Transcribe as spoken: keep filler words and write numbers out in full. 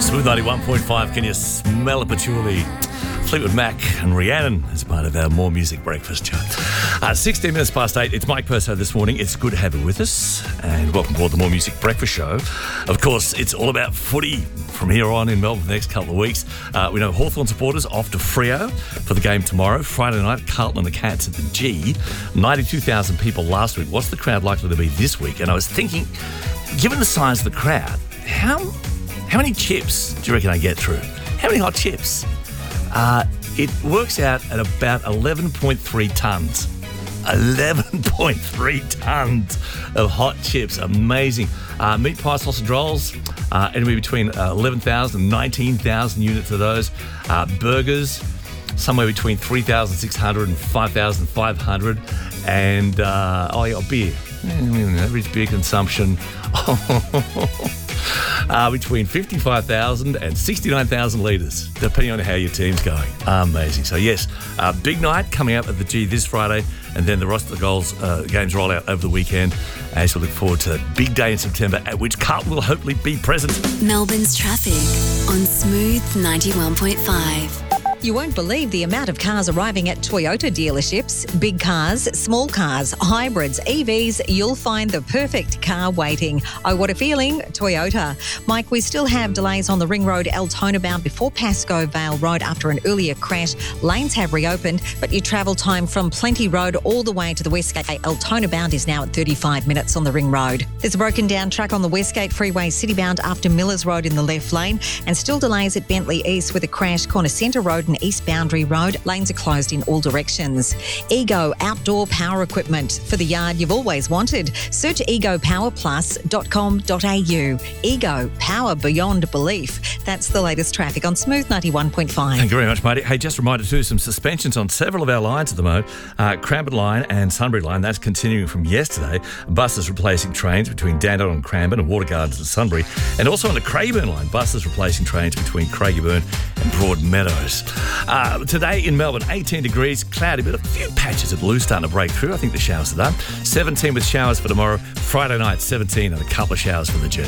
Smooth ninety-one point five, can you smell it patchouli? Fleetwood Mac and Rhiannon as part of our More Music Breakfast show. Uh, sixteen minutes past eight, it's Mike Purso this morning. It's good to have you with us and welcome aboard the More Music Breakfast show. Of course, it's all about footy from here on in Melbourne for the next couple of weeks. Uh, we know Hawthorn supporters off to Freo for the game tomorrow. Friday night, Carlton and the Cats at the G. ninety-two thousand people last week. What's the crowd likely to be this week? And I was thinking, given the size of the crowd, how, how many chips do you reckon I get through? How many hot chips? Uh, it works out at about eleven point three tonnes. eleven point three tonnes of hot chips. Amazing. Uh, meat pie, sausage rolls, uh, anywhere between uh, eleven thousand and nineteen thousand units of those. Uh, burgers, somewhere between three thousand six hundred and five thousand five hundred. And, uh, oh, yeah, beer. Average beer consumption. Uh, between fifty-five thousand and sixty-nine thousand litres, depending on how your team's going. Amazing. So, yes, uh, big night coming up at the G this Friday, and then the roster of goals uh, games roll out over the weekend. As we look forward to that big day in September at which Carlton will hopefully be present. Melbourne's traffic on Smooth ninety-one point five. You won't believe the amount of cars arriving at Toyota dealerships. Big cars, small cars, hybrids, E Vs, you'll find the perfect car waiting. Oh, what a feeling, Toyota. Mike, we still have delays on the Ring Road Altona bound before Pascoe Vale Road after an earlier crash. Lanes have reopened, but your travel time from Plenty Road all the way to the Westgate Altona bound is now at thirty-five minutes on the Ring Road. There's a broken down truck on the Westgate Freeway City bound after Millers Road in the left lane, and still delays at Bentley East with a crash corner Centre Road and East Boundary Road. Lanes are closed in all directions. Ego outdoor power equipment for the yard you've always wanted. Search ego power plus dot com dot a u. Ego, power beyond belief. That's the latest traffic on Smooth ninety-one point five. Thank you very much, matey. Hey, just a reminder too, some suspensions on several of our lines at the moment. Uh, Cranbourne line and Sunbury line, that's continuing from yesterday. Buses replacing trains between Dandenong and Cranbourne and Water Gardens and Sunbury. And also on the Craigieburn line, buses replacing trains between Craigieburn and Broadmeadows. Uh, today in Melbourne, eighteen degrees, cloudy, but a few patches of blue starting to break through. I think the showers are done. seventeen with showers for tomorrow. Friday night, seventeen and a couple of showers for the G.